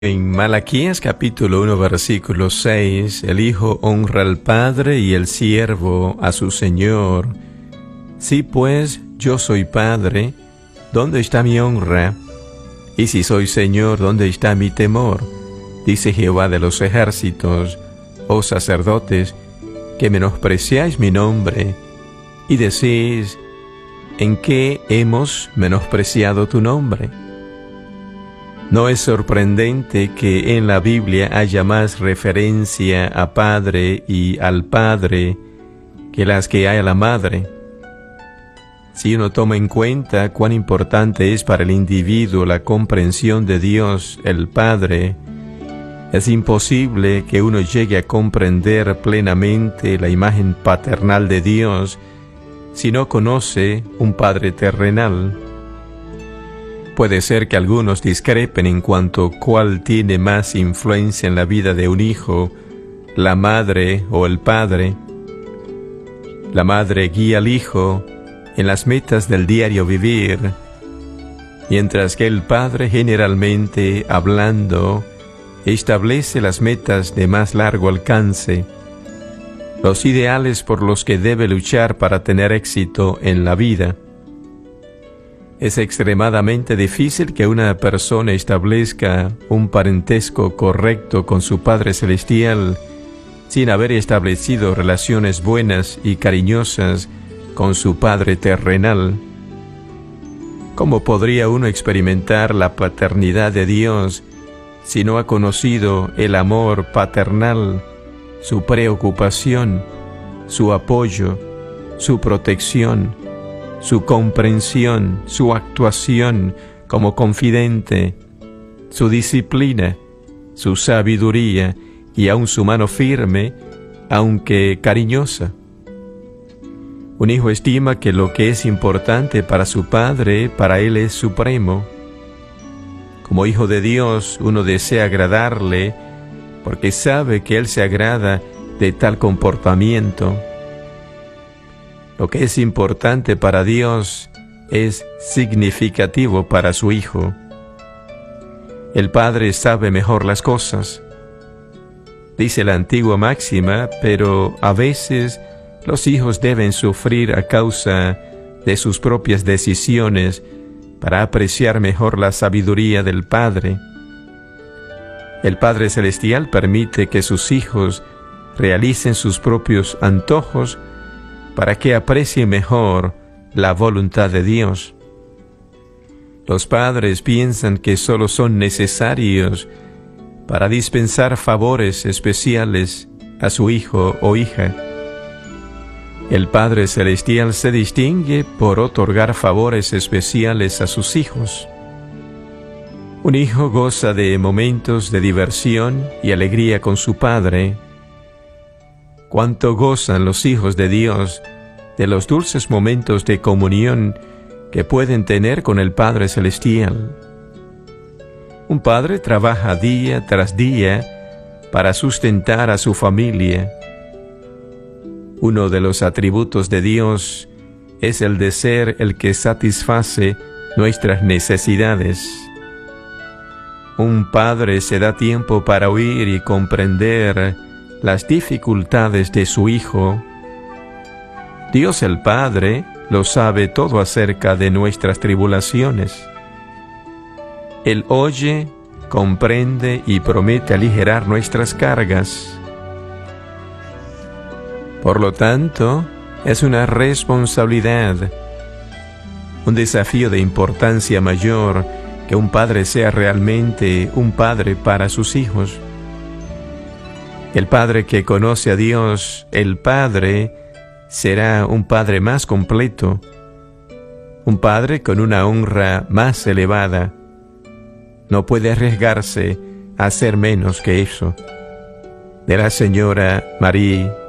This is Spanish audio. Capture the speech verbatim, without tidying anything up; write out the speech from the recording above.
En Malaquías capítulo uno versículo seis, el hijo honra al padre y el siervo a su señor. Si pues yo soy padre, ¿dónde está mi honra? Y si soy señor, ¿dónde está mi temor? Dice Jehová de los ejércitos, oh sacerdotes, que menospreciáis mi nombre, y decís, ¿en qué hemos menospreciado tu nombre? No es sorprendente que en la Biblia haya más referencia a padre y al padre que las que hay a la madre. Si uno toma en cuenta cuán importante es para el individuo la comprensión de Dios, el Padre, es imposible que uno llegue a comprender plenamente la imagen paternal de Dios si no conoce un Padre terrenal. Puede ser que algunos discrepen en cuanto a cuál tiene más influencia en la vida de un hijo, la madre o el padre. La madre guía al hijo en las metas del diario vivir, mientras que el padre, generalmente hablando, establece las metas de más largo alcance, los ideales por los que debe luchar para tener éxito en la vida. Es extremadamente difícil que una persona establezca un parentesco correcto con su Padre Celestial sin haber establecido relaciones buenas y cariñosas con su Padre terrenal. ¿Cómo podría uno experimentar la paternidad de Dios si no ha conocido el amor paternal, su preocupación, su apoyo, su protección, su comprensión, su actuación como confidente, su disciplina, su sabiduría y aun su mano firme, aunque cariñosa? Un hijo estima que lo que es importante para su padre, para él es supremo. Como hijo de Dios, uno desea agradarle porque sabe que él se agrada de tal comportamiento. Lo que es importante para Dios es significativo para su hijo. El padre sabe mejor las cosas. Dice la antigua máxima, pero a veces los hijos deben sufrir a causa de sus propias decisiones para apreciar mejor la sabiduría del Padre. El Padre Celestial permite que sus hijos realicen sus propios antojos para que aprecien mejor la voluntad de Dios. Los padres piensan que solo son necesarios para dispensar favores especiales a su hijo o hija. El Padre Celestial se distingue por otorgar favores especiales a sus hijos. Un hijo goza de momentos de diversión y alegría con su padre. Cuánto gozan los hijos de Dios de los dulces momentos de comunión que pueden tener con el Padre Celestial. Un padre trabaja día tras día para sustentar a su familia. Uno de los atributos de Dios es el de ser el que satisface nuestras necesidades. Un padre se da tiempo para oír y comprender las dificultades de su hijo. Dios el Padre lo sabe todo acerca de nuestras tribulaciones. Él oye, comprende y promete aligerar nuestras cargas. Por lo tanto, es una responsabilidad, un desafío de importancia mayor que un padre sea realmente un padre para sus hijos. El padre que conoce a Dios, el Padre, será un padre más completo, un padre con una honra más elevada. No puede arriesgarse a ser menos que eso. De la señora Marie